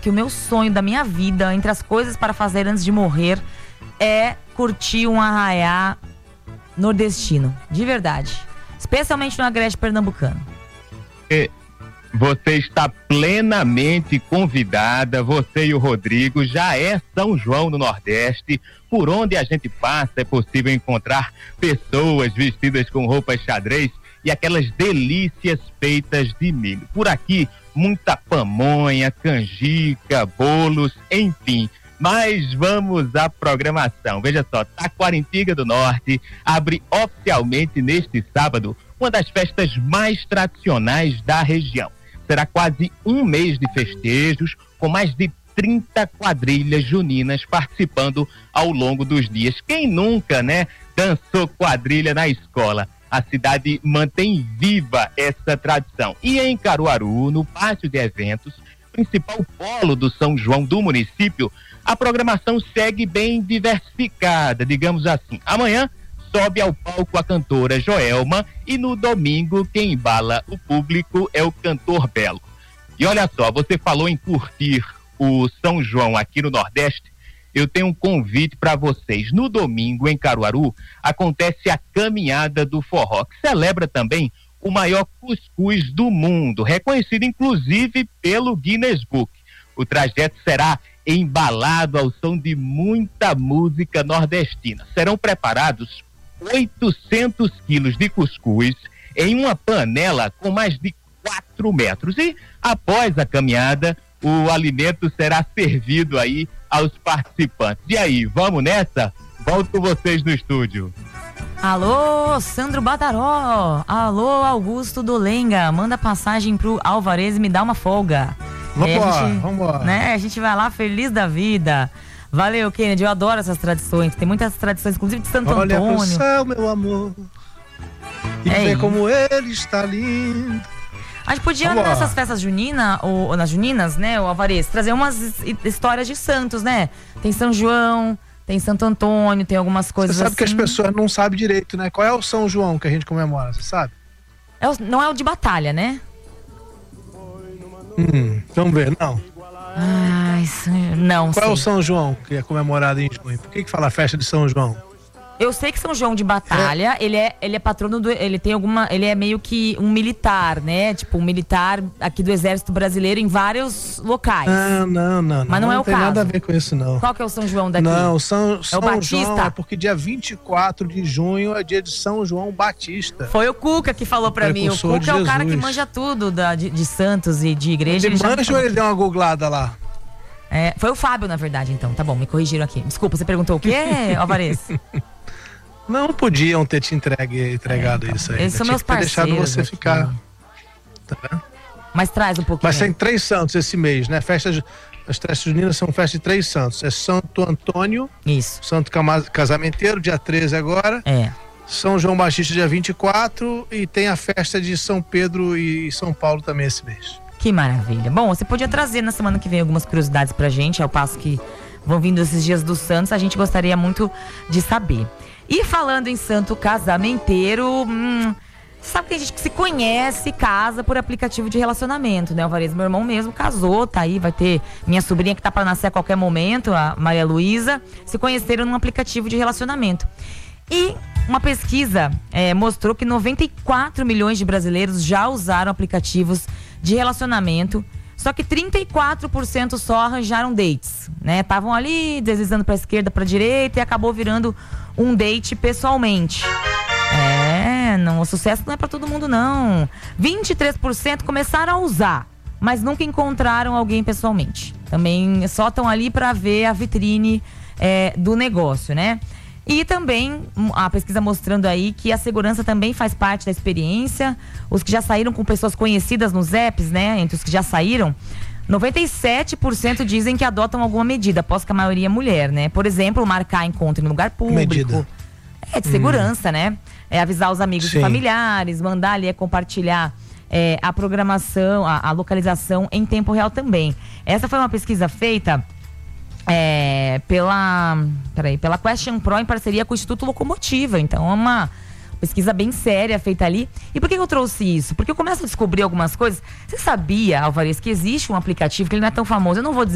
que o meu sonho da minha vida, entre as coisas para fazer antes de morrer, é curtir um arraiá nordestino, de verdade. Especialmente no Agreste Pernambucano. Você está plenamente convidada, você e o Rodrigo, já é São João no Nordeste. Por onde a gente passa é possível encontrar pessoas vestidas com roupas xadrez e aquelas delícias feitas de milho. Por aqui, muita pamonha, canjica, bolos, enfim. Mas vamos à programação. Veja só, Taquaritinga do Norte abre oficialmente neste sábado uma das festas mais tradicionais da região. Será quase um mês de festejos, com mais de 30 quadrilhas juninas participando ao longo dos dias. Quem nunca, né, dançou quadrilha na escola? A cidade mantém viva essa tradição. E em Caruaru, no pátio de eventos, principal polo do São João do município, a programação segue bem diversificada, digamos assim. Amanhã sobe ao palco a cantora Joelma e no domingo quem embala o público é o cantor Belo. E olha só, você falou em curtir o São João aqui no Nordeste. Eu tenho um convite para vocês. No domingo, em Caruaru, acontece a Caminhada do Forró, que celebra também o maior cuscuz do mundo, reconhecido inclusive pelo Guinness Book. O trajeto será embalado ao som de muita música nordestina. Serão preparados 800 quilos de cuscuz em uma panela com mais de 4 metros. E após a caminhada, o alimento será servido aí aos participantes. E aí, vamos nessa? Volto com vocês no estúdio. Alô, Sandro Bataró. Alô, Augusto Dolenga. Manda passagem pro Alvarez e me dá uma folga. Vambora. Né, a gente vai lá feliz da vida. Valeu, Kennedy, eu adoro essas tradições. Tem muitas tradições, inclusive de Santo Olha Antônio. Olha pro céu, meu amor, e vê como ele está lindo. A gente podia, nessas festas juninas, ou nas juninas, né, o Alvarez, trazer umas histórias de santos, né? Tem São João, tem Santo Antônio, tem algumas coisas assim. Você sabe que as pessoas não sabem direito, né? Qual é o São João que a gente comemora, você sabe? Não é o de batalha, né? Vamos ver, não. Ai, não sei. Qual é o São João que é comemorado em junho? Por que fala festa de São João? Eu sei que São João de Batalha, ele é patrono do, ele tem alguma, ele é meio que um militar, né? Tipo, um militar aqui do Exército Brasileiro em vários locais. Não. Mas não é o caso. Não tem nada a ver com isso, não. Qual que é o São João daqui? Não, o São Batista? João é porque dia 24 de junho é dia de São João Batista. Foi o Cuca que falou pra mim. O Cuca é o cara que manja tudo de santos e de igreja. Ele manja ou ele deu uma googlada lá? Foi o Fábio, na verdade, então. Tá bom, me corrigiram aqui. Desculpa, você perguntou o quê, Alvarez? Não podiam ter te entregado isso aí. Eles são meus parceiros. Deixado você aqui. ficar. Tá? Mas traz um pouquinho. Mas tem 3 santos esse mês, né? As festas juninas são festas de 3 santos. É Santo Antônio. Isso. Santo Casamenteiro, dia 13 agora. São João Batista, dia 24. E tem a festa de São Pedro e São Paulo também esse mês. Que maravilha. Bom, você podia trazer na semana que vem algumas curiosidades pra gente, ao passo que vão vindo esses dias dos santos, a gente gostaria muito de saber. E falando em santo casamenteiro, sabe que a gente que se conhece casa por aplicativo de relacionamento, né, Alvarez? Meu irmão mesmo casou, tá aí, vai ter minha sobrinha que tá pra nascer a qualquer momento, a Maria Luísa, se conheceram num aplicativo de relacionamento. E uma pesquisa mostrou que 94 milhões de brasileiros já usaram aplicativos de relacionamento, só que 34% só arranjaram dates, né? Estavam ali deslizando pra esquerda, pra direita e acabou virando um date pessoalmente. O sucesso não é pra todo mundo, não. 23% começaram a usar, mas nunca encontraram alguém pessoalmente. Também só estão ali pra ver a vitrine do negócio, né? E também a pesquisa mostrando aí que a segurança também faz parte da experiência. Os que já saíram com pessoas conhecidas nos apps, né? Entre os que já saíram, 97% dizem que adotam alguma medida, após que a maioria é mulher, né? Por exemplo, marcar encontro em lugar público. Medida. De segurança, né? Avisar os amigos e familiares, mandar ali, compartilhar a programação, a localização em tempo real também. Essa foi uma pesquisa feita pela Question Pro em parceria com o Instituto Locomotiva. Então é uma pesquisa bem séria feita ali. E por que eu trouxe isso? Porque eu começo a descobrir algumas coisas. Você sabia, Alvarez, que existe um aplicativo que ele não é tão famoso? Eu não vou dizer